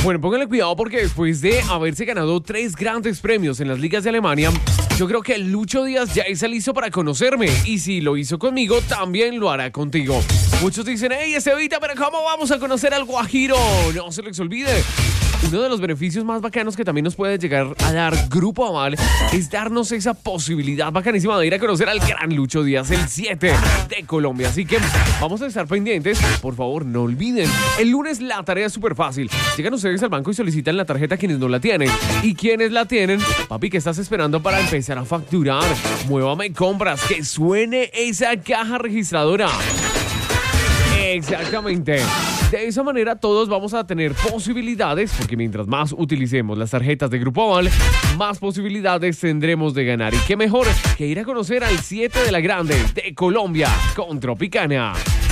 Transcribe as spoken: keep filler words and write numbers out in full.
Bueno, pónganle cuidado porque después de haberse ganado tres grandes premios en las ligas de Alemania, yo creo que Lucho Díaz ya está listo para conocerme. Y si lo hizo conmigo, también lo hará contigo. Muchos dicen, hey, Estevita, pero ¿cómo vamos a conocer al Guajiro? No se les olvide. Uno de los beneficios más bacanos que también nos puede llegar a dar Grupo Aval es darnos esa posibilidad bacanísima de ir a conocer al gran Lucho Díaz, el siete de Colombia. Así que vamos a estar pendientes. Por favor, no olviden. El lunes la tarea es súper fácil. Llegan ustedes al banco y solicitan la tarjeta a quienes no la tienen. Y quienes la tienen, papi, ¿qué estás esperando para empezar a facturar? Muévame compras, que suene esa caja registradora. Exactamente. De esa manera todos vamos a tener posibilidades, porque mientras más utilicemos las tarjetas de Grupo Aval, más posibilidades tendremos de ganar. Y qué mejor que ir a conocer al siete de la Grande de Colombia con Tropicana.